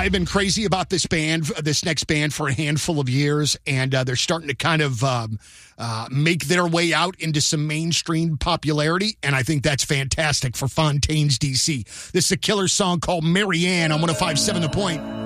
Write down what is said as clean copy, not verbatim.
I've been crazy about this next band, for a handful of years, and they're starting to kind of make their way out into some mainstream popularity, and I think that's fantastic for Fontaines, D.C. This is a killer song called Marianne on 105.7 The Point.